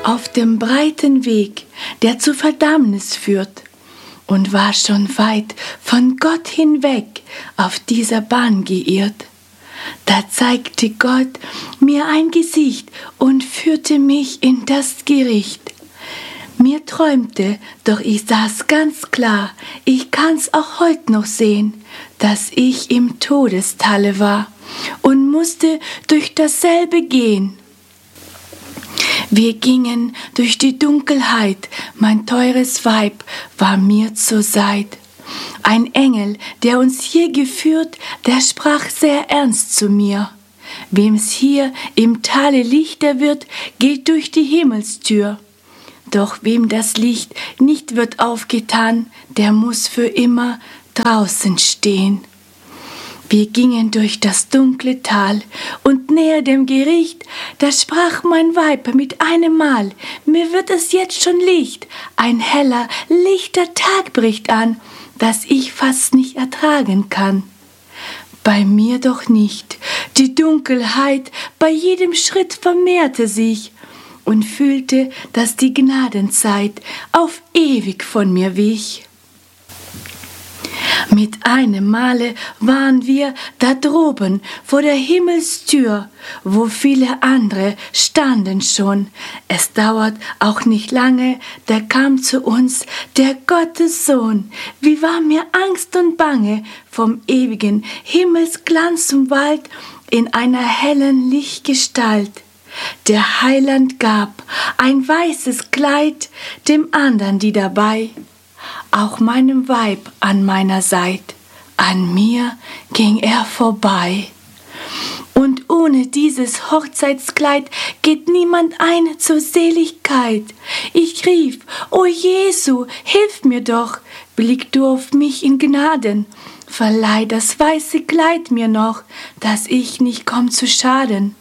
auf dem breiten Weg, der zur Verdammnis führt, und war schon weit von Gott hinweg auf dieser Bahn geirrt. Da zeigte Gott mir ein Gesicht und führte mich in das Gericht. Mir träumte, doch ich sah's ganz klar, ich kann's auch heut noch sehen, dass ich im Todestalle war und musste durch dasselbe gehen. Wir gingen durch die Dunkelheit, mein teures Weib war mir zur Seit. Ein Engel, der uns hier geführt, der sprach sehr ernst zu mir. Wem's hier im Tale lichter wird, geht durch die Himmelstür. Doch wem das Licht nicht wird aufgetan, der muss für immer draußen stehen. Wir gingen durch das dunkle Tal und näher dem Gericht, da sprach mein Weib mit einem Mal, mir wird es jetzt schon Licht, ein heller, lichter Tag bricht an, dass ich fast nicht ertragen kann. Bei mir doch nicht, die Dunkelheit bei jedem Schritt vermehrte sich und fühlte, dass die Gnadenzeit auf ewig von mir wich. Mit einem Male waren wir da droben vor der Himmelstür, wo viele andere standen schon. Es dauert auch nicht lange, da kam zu uns der Gottessohn. Wie war mir Angst und Bange vom ewigen Himmelsglanz umwallt in einer hellen Lichtgestalt. Der Heiland gab ein weißes Kleid dem andern, die dabei, auch meinem Weib an meiner Seit, an mir ging er vorbei. Und ohne dieses Hochzeitskleid geht niemand ein zur Seligkeit. Ich rief, o Jesu, hilf mir doch, blick du auf mich in Gnaden, verleih das weiße Kleid mir noch, dass ich nicht komm zu Schaden.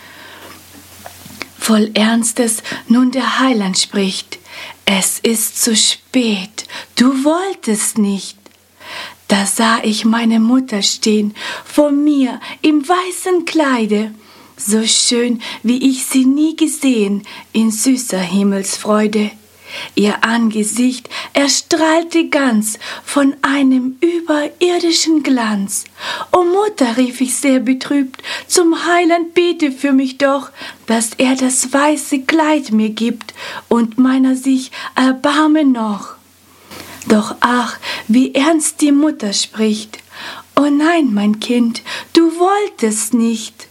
Voll Ernstes nun der Heiland spricht, es ist zu spät, du wolltest nicht. Da sah ich meine Mutter stehen, vor mir im weißen Kleide, so schön, wie ich sie nie gesehen, in süßer Himmelsfreude. Ihr Angesicht erstrahlte ganz von einem überirdischen Glanz. O Mutter, rief ich sehr betrübt, zum Heiland bete für mich doch, dass er das weiße Kleid mir gibt und meiner sich erbarme noch. Doch ach, wie ernst die Mutter spricht. O nein, mein Kind, du wolltest nicht.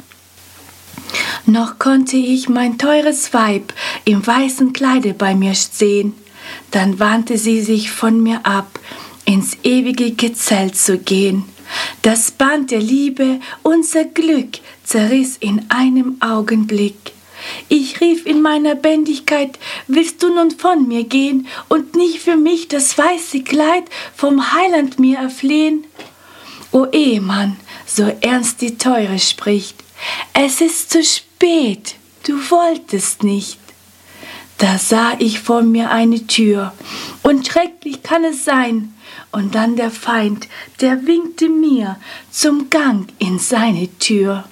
Noch konnte ich mein teures Weib im weißen Kleide bei mir sehen, dann wandte sie sich von mir ab, ins ewige Gezelt zu gehen. Das Band der Liebe, unser Glück, zerriss in einem Augenblick. Ich rief in meiner Bändigkeit, willst du nun von mir gehen und nicht für mich das weiße Kleid vom Heiland mir erflehen? O Ehemann, so ernst die Teure spricht, es ist zu spät, du wolltest nicht. Da sah ich vor mir eine Tür, und schrecklich kann es sein, und dann der Feind, der winkte mir zum Gang in seine Tür.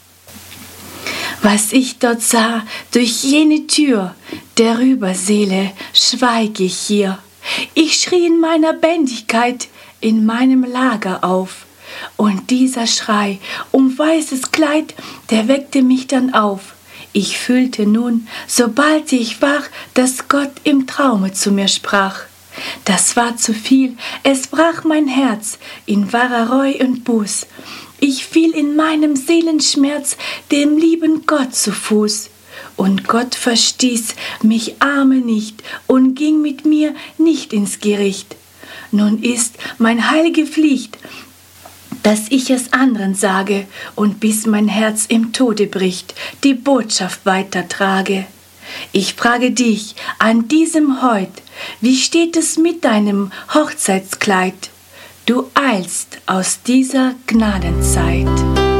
Was ich dort sah durch jene Tür, derüber Seele, schweig ich hier. Ich schrie in meiner Bändigkeit in meinem Lager auf. Und dieser Schrei um weißes Kleid, der weckte mich dann auf. Ich fühlte nun, sobald ich wach, dass Gott im Traume zu mir sprach. Das war zu viel, es brach mein Herz in wahrer Reu und Buß. Ich fiel in meinem Seelenschmerz dem lieben Gott zu Fuß. Und Gott verstieß mich Arme nicht und ging mit mir nicht ins Gericht. Nun ist mein heilige Pflicht, dass ich es anderen sage und bis mein Herz im Tode bricht, die Botschaft weitertrage. Ich frage dich an diesem Heut, wie steht es mit deinem Hochzeitskleid? Du eilst aus dieser Gnadenzeit.